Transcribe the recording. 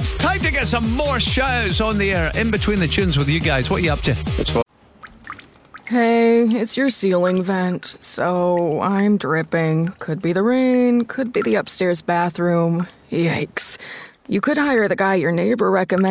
It's time to get some more shouts on the air in between the tunes with you guys. What are you up to? Hey, it's your ceiling vent. So I'm dripping. Could be the rain, could be the upstairs bathroom. Yikes. You could hire the guy your neighbor recommended.